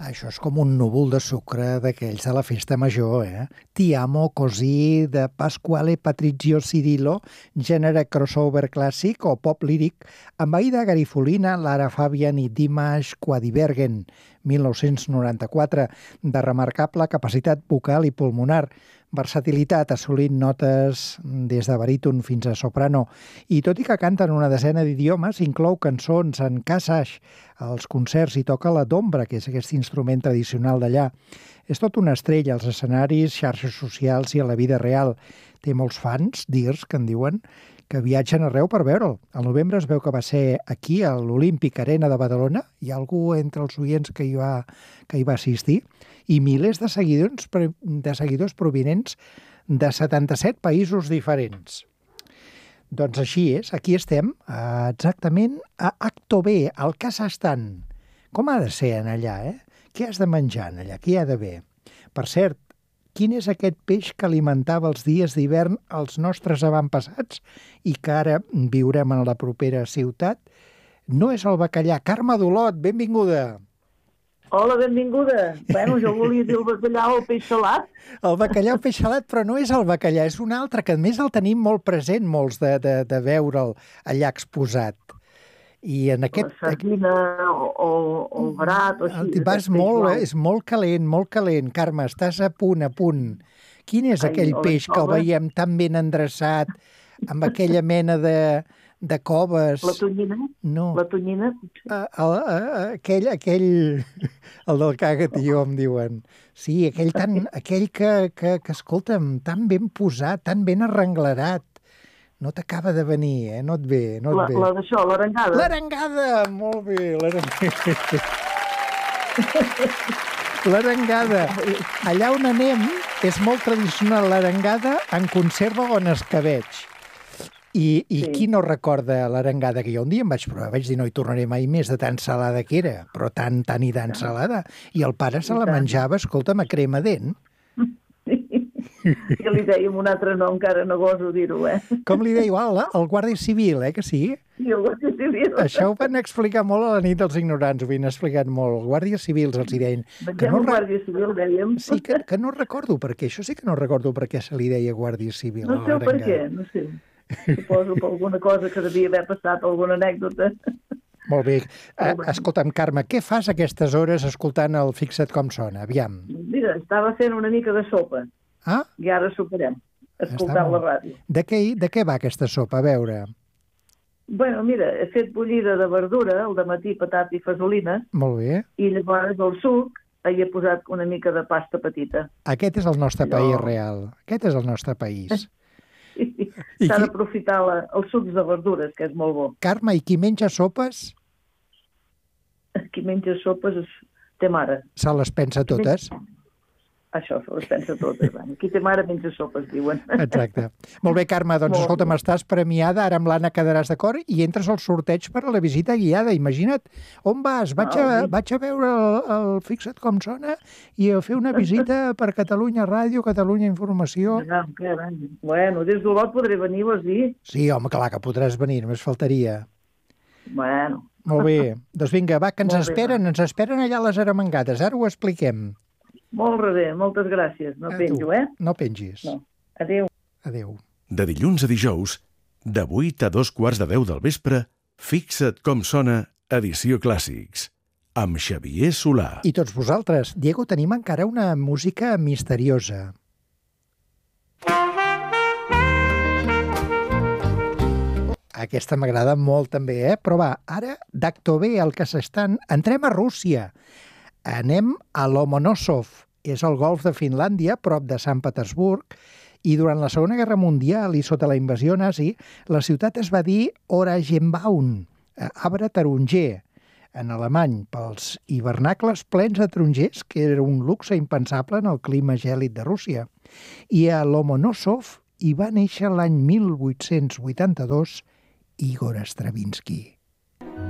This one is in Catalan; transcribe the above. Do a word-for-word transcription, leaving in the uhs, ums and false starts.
Això és com un núvol de sucre d'aquells de la festa major, eh? Ti amo così de Pasquale Patrizio Cirillo, gènere crossover clàssic o pop líric, amb Aida Garifolina, Lara Fabian i Dimash Quadribergen, mil nou-cents noranta-quatre, de remarcable capacitat vocal i pulmonar, versatilitat, assolint notes des de baríton fins a soprano. I tot i que canta en una desena d'idiomes, inclou cançons en kazash als concerts i toca la dombra, que és aquest instrument tradicional d'allà. És tot una estrella als escenaris, xarxes socials i a la vida real. Té molts fans, dirs, que en diuen, que viatgen arreu per veure'l. Al novembre es veu que va ser aquí, a l'Olímpic Arena de Badalona. Hi ha algú entre els oients que hi va, que hi va assistir. I milers de seguidors, de seguidors provinents de setanta-set països diferents. Doncs així és, aquí estem, exactament a Akto B, al Kazakhstan. Com ha de ser en allà, eh? Què has de menjar en allà? Què hi ha d'haver? Per cert, quin és aquest peix que alimentava els dies d'hivern els nostres avantpassats i que ara viurem en la propera ciutat? No és el bacallà. Carme Dolot, benvinguda. Hola, benvinguda. Bueno, jo volia dir el bacallà o el peix salat. El bacallà o peix salat, però no és el bacallà, és un altre, que a més el tenim molt present, molts de, de, de veure'l allà exposat. I en aquest... La sardina o, o, o el brat o així. Vas molt, és molt calent, molt calent. Carme, estàs a punt, a punt. Quin és Ai, aquell peix que el veiem tan ben endreçat, amb aquella mena de... de coves... La tonyina? No. La tonyina? Uh, el, uh, aquell, aquell... El del cagatio, em diuen. Sí, aquell, tan, aquell que, que, que, escolta'm, tan ben posat, tan ben arrenglerat. No t'acaba de venir, eh? No et ve, no et la, ve. La d'això, l'arengada. L'arengada! Molt bé, l'arengada. L'arengada. Allà on anem és molt tradicional l'arengada en conserva o en escabeig. I, i sí. Qui no recorda l'arengada? Que jo un dia em vaig provar, vaig dir no hi tornaré mai més de tan salada que era, però tan, tan i tan salada. I el pare se la menjava, escolta'm, a crema dent. Jo li dèiem un altre nom, encara no goso dir-ho, eh? Com li dèieu? Ah, el Guàrdia Civil, eh, que sí? Sí, el Guàrdia Civil. Això ho van explicar molt a la nit dels ignorants, ho havien explicat molt. Guàrdies Civils els hi deien. Que no... Guàrdia Civil, dèiem. Sí, que, que no recordo per què, això sí que no recordo per què se li deia Guàrdia Civil. No sé per què, no sé. Suposo per alguna cosa que devia haver passat, alguna anècdota. Molt bé. Eh, escolta'm, Carme, què fas a aquestes hores escoltant el Fixa't com sona? Aviam. Mira, estava fent una mica de sopa. Ah? I ara soparem, escoltant la ràdio. De què, de què va aquesta sopa? A veure. Bueno, mira, he fet bullida de verdura, al dematí patata i fesolina. Molt bé. I llavors el suc hi he posat una mica de pasta petita. Aquest és el nostre Allò... país real. Aquest és el nostre país. S'ha d'aprofitar els sucs de verdures, que és molt bo. Carme, i qui menja sopes? Qui menja sopes és... té mare. Se les pensa totes? Això, se les pensa totes. Qui té mare menja sopes, diuen. Exacte. Molt bé, Carme, doncs escolta'm, estàs premiada, ara amb l'Anna quedaràs d'acord i entres al sorteig per a la visita guiada, imagina't. On vas? Vaig a, vaig a veure el, el Fixa't com sona i a fer una visita per Catalunya Ràdio, Catalunya Informació. Bueno, des d'Olot podré venir, vols dir? Sí, home, clar que podràs venir, només faltaria. Bueno. Molt bé. Doncs vinga, va, que ens esperen, ens esperen allà a les Armengades, ara ho expliquem. Molt bé, moltes gràcies. No penjo, eh? No pengis. No. Adéu. Adéu. De dilluns a dijous, de vuit a dos quarts de deu del vespre, Fixa't com sona, edició Clàssics, amb Xavier Solà. I tots vosaltres. Diego, tenim encara una música misteriosa. Aquesta m'agrada molt també, eh? Però va, ara, d'Akto B al Kazakhstan, entrem a Rússia. Anem a Lomonosov, és el golf de Finlàndia, prop de Sant Petersburg, i durant la Segona Guerra Mundial i sota la invasió nazi, la ciutat es va dir Oragenbaum, arbre taronger, en alemany, pels hivernacles plens de tarongers, que era un luxe impensable en el clima gèlid de Rússia. I a Lomonosov hi va néixer l'any mil vuit-cents vuitanta-dos Igor Stravinsky.